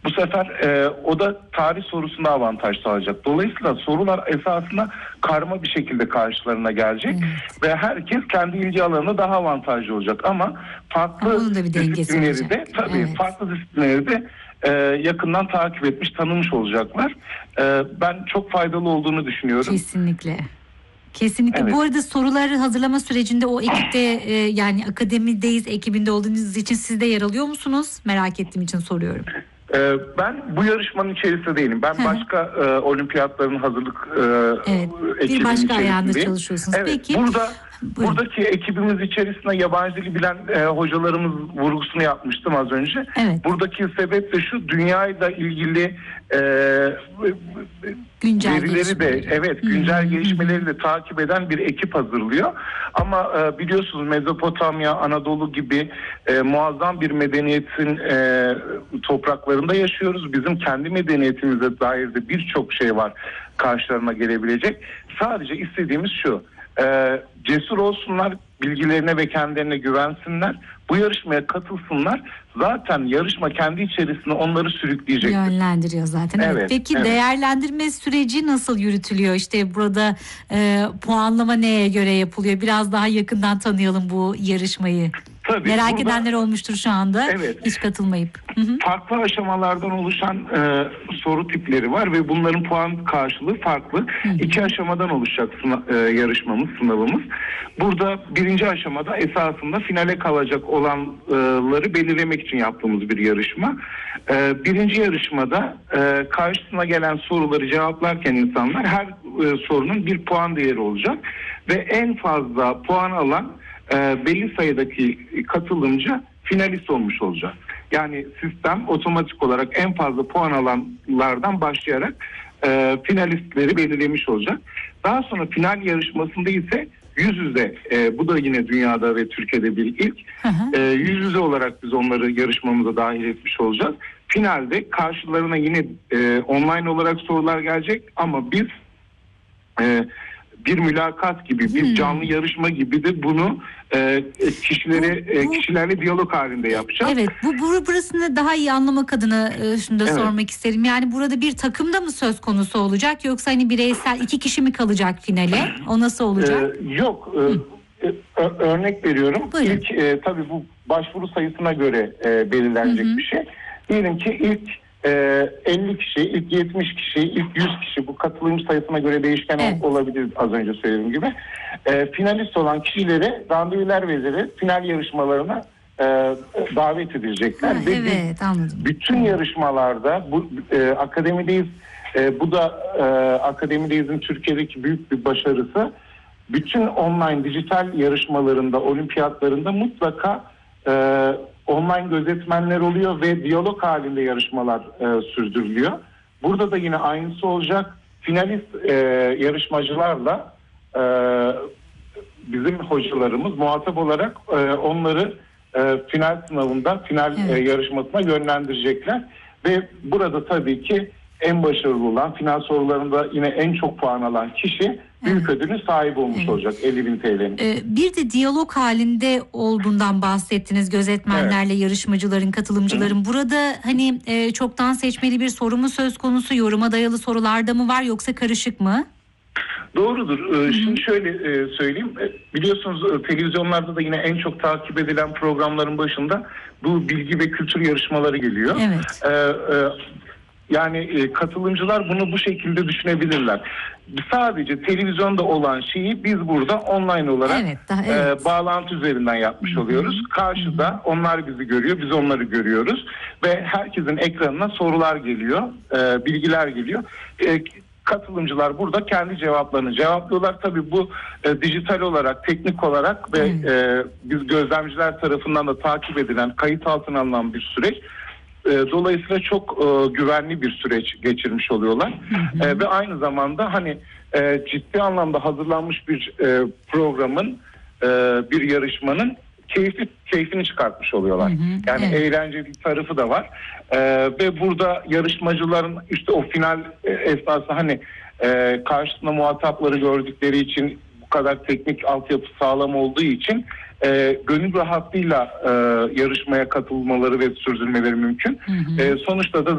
Bu sefer o da tarih sorusunda avantaj sağlayacak. Dolayısıyla sorular esasında karma bir şekilde karşılarına gelecek ve herkes kendi ilgi alanında daha avantajlı olacak. Ama farklı disiplinleri de farklı disiplinleri de yakından takip etmiş, tanımış olacaklar. Ben çok faydalı olduğunu düşünüyorum. Kesinlikle. Kesinlikle. Evet. Bu arada soruları hazırlama sürecinde o ekipte yani Akademideyiz ekibinde olduğunuz için siz de yer alıyor musunuz? Merak ettiğim için soruyorum. Ben bu yarışmanın içerisinde değilim. Ben başka olimpiyatların hazırlık ekibinin bir başka ayağında çalışıyorsunuz. Evet, peki. Buradaki ekibimiz içerisinde yabancı dili bilen hocalarımız vurgusunu yapmıştım az önce. Evet. Buradaki sebep de şu, dünyayla ilgili güncel verileri de güncel gelişmeleri de takip eden bir ekip hazırlıyor. Ama biliyorsunuz Mezopotamya, Anadolu gibi muazzam bir medeniyetin topraklarında yaşıyoruz. Bizim kendi medeniyetimize dair de birçok şey var karşılarına gelebilecek. Sadece istediğimiz şu: cesur olsunlar, bilgilerine ve kendilerine güvensinler, bu yarışmaya katılsınlar. Zaten yarışma kendi içerisinde onları sürükleyecek. Yönlendiriyor zaten. Evet. Peki değerlendirme süreci nasıl yürütülüyor? İşte burada puanlama neye göre yapılıyor? Biraz daha yakından tanıyalım bu yarışmayı. Tabii, merak edenler olmuştur şu anda. Hiç katılmayıp. Farklı aşamalardan oluşan soru tipleri var ve bunların puan karşılığı farklı. 2 aşamadan oluşacak yarışmamız, sınavımız. Burada birinci aşamada esasında finale kalacak olanları belirlemek için yaptığımız bir yarışma. Birinci yarışmada karşısına gelen soruları cevaplarken insanlar her sorunun bir puan değeri olacak ve en fazla puan alan belli sayıdaki katılımcı finalist olmuş olacak. Yani sistem otomatik olarak en fazla puan alanlardan başlayarak finalistleri belirlemiş olacak. Daha sonra final yarışmasında ise yüz yüze, bu da yine dünyada ve Türkiye'de bir ilk, yüz yüze olarak biz onları yarışmamıza dahil etmiş olacağız. Finalde karşılarına yine online olarak sorular gelecek ama biz bir mülakat gibi, bir canlı yarışma gibi de bunu kişilerle diyalog halinde yapacağız. Evet, burasını daha iyi anlamak adına şunu da sormak isterim. Yani burada bir takımda mı söz konusu olacak, yoksa hani bireysel 2 kişi mi kalacak finale? O nasıl olacak? Yok. Örnek veriyorum. İlk tabii bu başvuru sayısına göre belirlenecek bir şey. Diyelim ki ilk 50 kişi, ilk 70 kişi, ilk 100 kişi, bu katılımcı sayısına göre değişken olabilir az önce söylediğim gibi. Finalist olan kişilere randevular verilerek final yarışmalarına davet edilecekler. Anladım. Bütün yarışmalarda bu Akademideyiz, bu da Akademideyiz'in Türkiye'deki büyük bir başarısı. Bütün online dijital yarışmalarında, olimpiyatlarında mutlaka online gözetmenler oluyor ve diyalog halinde yarışmalar sürdürülüyor. Burada da yine aynısı olacak. Finalist yarışmacılarla bizim hocalarımız muhatap olarak onları final sınavında, final yarışmasına yönlendirecekler. Ve burada tabii ki en başarılı olan, final sorularında yine en çok puan alan kişi büyük ödülün sahibi olmuş olacak, 50.000 TL'nin. Bir de diyalog halinde olduğundan bahsettiniz, gözetmenlerle yarışmacıların, katılımcıların. Burada hani çoktan seçmeli bir soru mu söz konusu, yoruma dayalı sorularda mı var, yoksa karışık mı? Doğrudur. Şimdi şöyle söyleyeyim. Biliyorsunuz televizyonlarda da yine en çok takip edilen programların başında bu bilgi ve kültür yarışmaları geliyor. Yani katılımcılar bunu bu şekilde düşünebilirler. Sadece televizyonda olan şeyi biz burada online olarak bağlantı üzerinden yapmış oluyoruz. Karşıda onlar bizi görüyor, biz onları görüyoruz ve herkesin ekranına sorular geliyor, bilgiler geliyor. Katılımcılar burada kendi cevaplarını cevaplıyorlar. Tabii bu dijital olarak, teknik olarak ve biz gözlemciler tarafından da takip edilen, kayıt altına alınan bir süreç. Dolayısıyla çok güvenli bir süreç geçirmiş oluyorlar. Ve aynı zamanda hani ciddi anlamda hazırlanmış bir programın, bir yarışmanın keyfini çıkartmış oluyorlar. Yani eğlenceli tarafı da var. Ve burada yarışmacıların işte o final esnasında hani karşısında muhatapları gördükleri için, bu kadar teknik altyapı sağlam olduğu için gönül rahatlığıyla yarışmaya katılmaları ve sürdürmeleri mümkün. Sonuçta da